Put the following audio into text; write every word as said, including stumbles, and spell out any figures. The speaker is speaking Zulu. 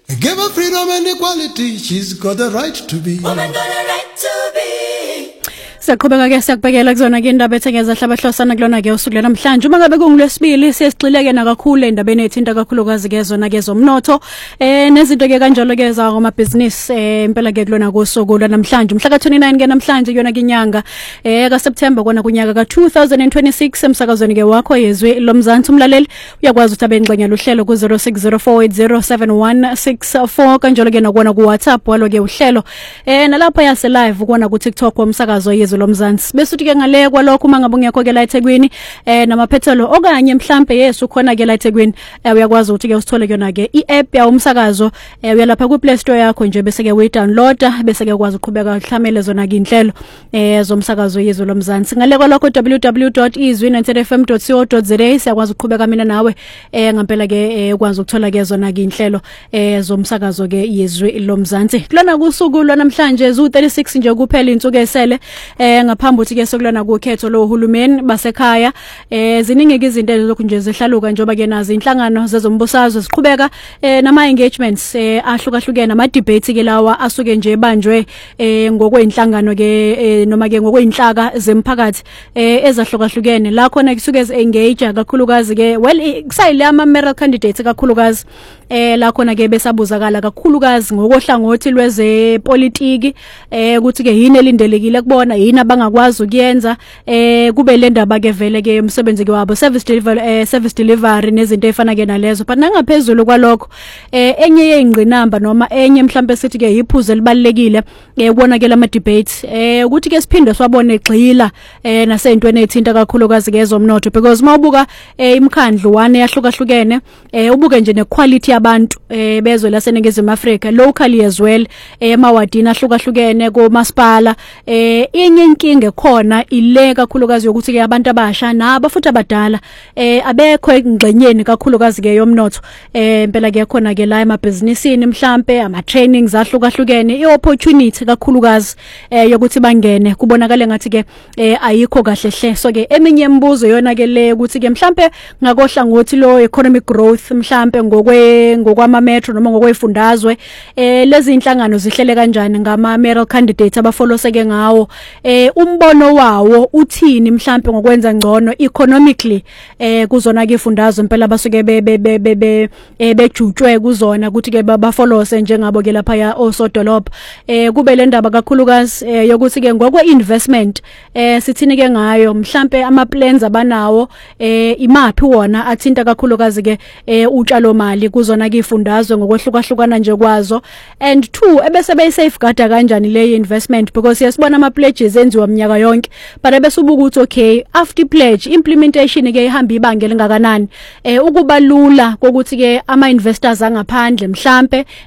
Give her freedom and equality, she's got the right to be. Woman got a right to be. Saqhubeka ke siyakubhekela kuzona ke indaba ethengeza hlabahlosana kulona ke usuku namhlanje uma ngabe kungulwesibili siyasixileke nakakhulu endabeni ethinta kakhulukazi ke zona ke zomnotho eh nezinto ke kanjalo ke za ngoma business eh impela ke kulona kusuku namhlanje umhla ka twenty-nine ke namhlanje yona ke inyanga eh ka September kona kunyaka ka two thousand twenty-six emsakazweni ke wakho yezwe lomzansi umlaleli uyakwazi ukuthi abengxenya luhlelo ku zero six zero four eight zero seven one six four kanjalo ke nakona ku WhatsApp walo ke uhlelo eh nalapha yase live ukona ku TikTok womsakazo yezwe lomzansi bese uthi ke ngale kwalokho uma ngabe ungekho ke la eThekwini eh namaphethelo okanye mhlambe yesu khona ke la eThekwini eh uyakwazi ukuthi ke usithole kuyona ke i-app ya umsakazo eh uyalapha ku Play Store yakho nje bese ke uyi-downloada bese ke ukwazi ukuqhubeka uhlamele zona ke inhlelo eh zomsakazo yezwe lomzansi ngale kwalokho w w w dot izwi ninety f m dot co dot za siyakwazi ukuqhubeka mina nawe eh ngempela ke ukwazi ukuthola ke zona ke inhlelo eh zomsakazo ke yezwe lomzansi kulona kusuku lwanamhlanje zu thirty-six nje kuphela insuku esele eh ngaphambi uthi ke sokulana kukhetho lo hulumeni basekhaya eh ziningi izinto ezokhu nje zihlaluka njoba ke nazi inhlangano zezombusazwe siqhubeka eh nama engagements eh ahlukahlukene ama debate ke lawa asuke nje banjwe eh ngokweinhlangano ke noma ke ngokweinhlaka zemphakathi eh ezahlukahlukene la khona kusuke engage kakhulukazi ke well kusayile ama mayoral candidates kakhulukazi eh la khona ke besabuzakala kakhulukazi ngokohlangothi lweze politiki eh ukuthi ke yini elindelekile kubona yini abangakwazi ukuyenza eh kube le ndaba ke vele ke umsebenzi ke wabo service delivery eh service delivery nezinto efana ke nalezo but nangaphezulu kwalokho eh enye yeyingqinamba noma enye mhlambe sithi ke iphuzo elibalekile eh kubona ke lama debates eh ukuthi ke siphinde swabone egxila eh nasentweni ethinta kakhulukazi ke ezomnotho because mawubuka eh imkhandlu wane yahlukahlukene eh ubuke nje nequality yabantu eh bezwe laseNingizimu Afrika locally as well eh mawadini ahlukahlukene ko masipala eh inye inkinga khona ile kakhulukazi yokuthi ke abantu abasha naba futhi abadala eh abekho engxenyeni kakhulukazi ke yomnotho eh impela ke khona ke la emabusinessini mhlambe ama trainings ahlukahlukene iopportunity kakhulukazi eh yokuthi bangene kubonakala ngathi ke eh ayikho kahle hle so ke eminye imibuzo yona ke le ukuthi ke mhlambe ngakohla ngothi lo economic growth mhlambe ngokwe ngokwama metro noma ngokwefundazwe eh lezi inhlangano zihlele kanjani ngama mayoral candidates abafoloseke ngawo eh umbono wawo uthini mhlambe ngokwenza ngcono economically eh kuzona ke ifundazwe impela basuke be be be bejutshwe kuzona ukuthi ke bafolose njengabo ke lapha ya osodolopha eh kube le ndaba kakhulukazi yokuthi ke ngokwe investment eh sithini ke ngayo mhlambe ama plans abanawo eh imaphi wona athinta kakhulukazi ke eh utshalo mali kuzona ke ifundazwe ngokwehlukahlukana nje kwazo and two ebese be safeguard kanjani le investment because yasibona ama pledges enziwa minyaka yonke but ebese ubuka ukuthi okay after pledge implementation ke ihamba ibanga elingakanani eh ukuba lula kokuthi ke ama investors angaphandle mhlambe